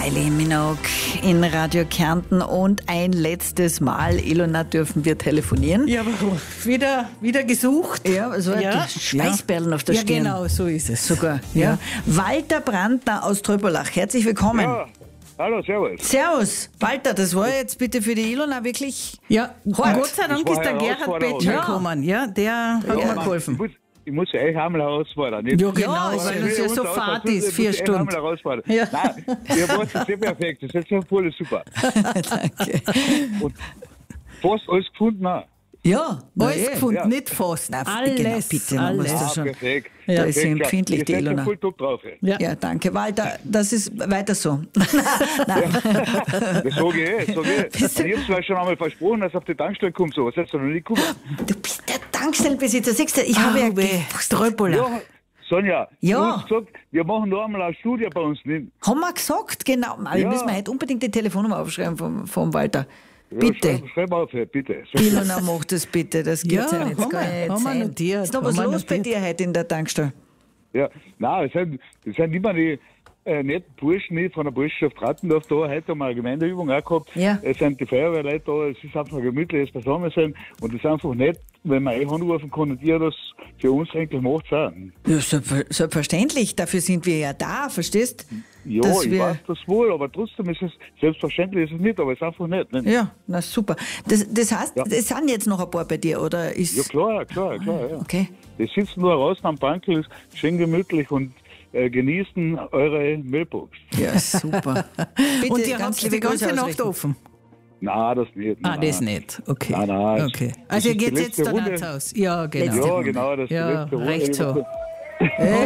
Kylie Minogue in Radio Kärnten und ein letztes Mal, Ilona, dürfen wir telefonieren. Ja, warum? Wieder gesucht. Ja, so Ja. Schweißperlen auf der Ja, Stirn. genau, so ist es. Sogar, ja. Walter Brandner aus Tröbelach, herzlich willkommen. Ja, hallo, servus. Servus. Walter, das war jetzt bitte für die Ilona wirklich... Ja, Hart. Gott sei Dank Das war ist der Gerhard Herausforderung, Betscher ja. gekommen. Ja, der hat mir geholfen. Ich muss euch einmal herausfordern. Nicht? Ja, genau, Ja, weil weil es ja so fad ist, 4 Einmal Stunden. herausfordern. Ja. Nein, ihr wart sehr perfekt. Das ist ja voll super. Danke. Und fast alles gefunden auch. Ja, Alles eh. gefunden, ja. nicht fast. Nein, Alles, genau, bitte, man muss alles. das schon. Perfekt. Da Perfekt, ist sie ja. empfindlich, die Ihr seid Ilona. ja voll top drauf. Ey. Ja. Ja, danke, Walter. Das ist weiter so. Nein. Das sage ich. Ich habe zwar schon einmal versprochen, dass auf die Tankstelle kommt. So, was hast du noch nicht gekommen? Du bist der Tankstellenbesitzer. Siehst du, ich habe ja gewusst. Tröbelach. Sonja, Ja. du hast gesagt, wir machen noch einmal eine Studie bei uns. Nicht? Haben wir gesagt, genau. Aber Ja. müssen wir heute unbedingt die Telefonnummer aufschreiben vom Walter. Bitte. Ja, schreib auf, bitte. Ilona, mach das bitte. Das gibt's ja, Ja, nicht. Das haben kann wir- ja nicht haben wir sein. notiert, Ist noch was haben wir los bei notiert. dir heute in der Tankstelle? Ja, nein, das sind immer die netten Burschen die von der Burschenschaft Rattendorf da. Heute haben wir eine Gemeindeübung auch gehabt. Ja. Es sind die Feuerwehrleute da. Es ist einfach ein gemütliches Beisammensein. Und es ist einfach nett, wenn man anrufen kann und ihr das für uns eigentlich macht. Auch. Ja, selbstverständlich. Dafür sind wir ja da, verstehst? Ja, Dass ich wir- weiß das wohl, aber trotzdem ist es, selbstverständlich ist es nicht, aber es ist einfach nett. Nicht? Ja, na super. Das heißt, Ja. es sind jetzt noch ein paar bei dir, oder ist... Ja, klar, ja. Okay. Die sitzen nur draußen am Bankel, ist schön gemütlich und genießen eure Müllbox. Ja, super. Bitte, Und ihr habt die ganze Grüße Nacht ausrichten. offen? Nein, das nicht. Ah, nein. das nicht. Okay. Nein. Okay. Das Also ihr ist die geht jetzt letzte dann Runde. ans Haus. Ja, genau. Letzte Ja, Runde. genau, das ist die Ja, letzte Runde. recht so. Oh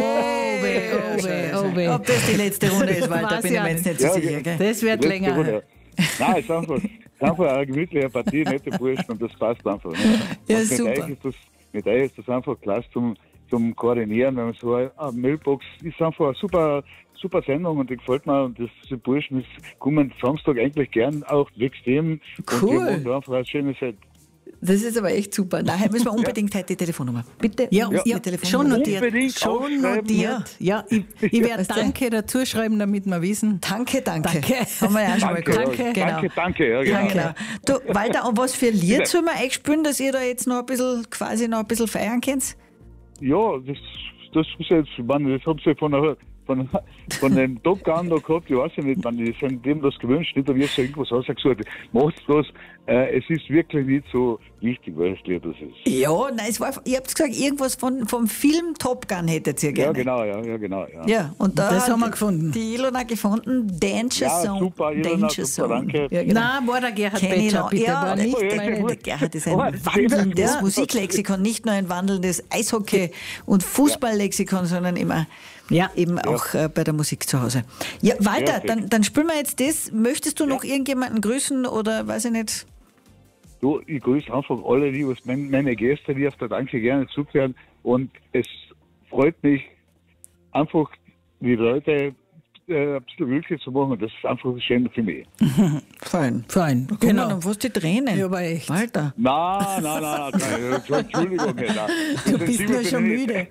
weh, oh weh, oh weh. Ob das die letzte Runde ist, Walter, Weiß bin ich ja mir jetzt nicht nicht. so Ja, sicher. Gell? Das wird Die letzte länger. Runde. Nein, es ist einfach eine gemütliche Partie, nette Burschen und das passt einfach. Ne? Ja, und super. Mit euch ist das einfach klasse zum Koordinieren, wenn man so eine Müllbox ist einfach eine super Sendung und die gefällt mir und die Burschen kommen Samstag eigentlich gern auch wegen dem und Cool. wir machen da einfach eine schöne Zeit. Das ist aber echt super. Daher müssen wir unbedingt heute die Telefonnummer. Bitte. Ja, die ja, Telefonnummer. schon notiert. Unbedingt Schon aufschreiben. notiert. Ja, ich werde Weißt du? Danke dazu schreiben, damit wir wissen. Danke. Danke. Haben wir ja auch schon mal Danke, gehabt. Danke. Genau. danke, ja, genau. Ja, genau. Du, Walter, und was für ein Lied soll man euch spielen, dass ihr da jetzt noch ein bisschen, quasi noch ein bisschen feiern könnt? Ja, das ist jetzt, man, das haben sie von dem Top Gun da gehabt, ich weiß ja nicht, man, die sind dem das gewünscht, nicht, aber ich habe irgendwas ausgesagt, macht's das, es ist wirklich nicht so wichtig, welches Lied das ist. Ja, nein, ihr habt gesagt, irgendwas vom Film Top Gun hättet ihr Ja, gerne. genau. Ja, und da Das hat haben wir gefunden. Die Ilona gefunden, Danger Ja, Zone. super, Ilona, Danger super, Zone. danke. Ja, genau. Nein, war der Gerhard Kenn ich Betscher, noch. bitte. Ja, War nicht ja, meine. Der Gerhard ist ein Aber- wandelndes Ja. Musiklexikon, nicht nur ein wandelndes Eishockey- und Fußballlexikon, sondern immer Ja. eben auch bei der Musik zu Hause. Ja, Walter, Ja, dann spielen wir jetzt das. Möchtest du noch irgendjemanden grüßen oder weiß ich nicht? Du, ich grüße einfach alle, die was meine Gäste, die auf der Danke gerne zuhören und es freut mich einfach, die Leute ein bisschen glücklich zu machen und das ist einfach schön für mich. Fein. Fein, Genau. genau. Dann fast die Tränen. Ja, aber echt. Walter. Nein, Entschuldigung. Du bist nur schon müde.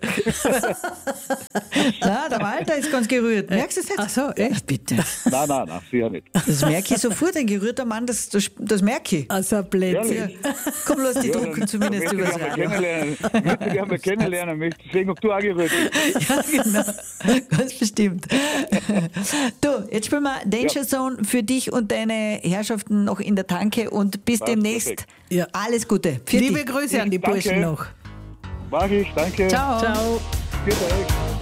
Na, der Walter ist ganz gerührt. Merkst du es jetzt? Ach so, echt? Bitte. Nein, sicher nicht. Das merke ich sofort. Ein gerührter Mann, das merke ich. Also Blödsinn. Ehrlich? Komm, lass die drucken zumindest möchte übers ich Radio. möchte ich einmal kennenlernen, möchte sehen, ob du auch gerührt bist. Ja, genau. Ganz bestimmt. Du, jetzt spielen wir Danger Zone für dich und deine Herrschaften noch in der Tanke und bis demnächst. perfekt. Ja. Alles Gute. Für Liebe dich. Grüße an die Danke. Burschen noch. Mach ich, danke. Ciao. Ciao. Vielen Dank.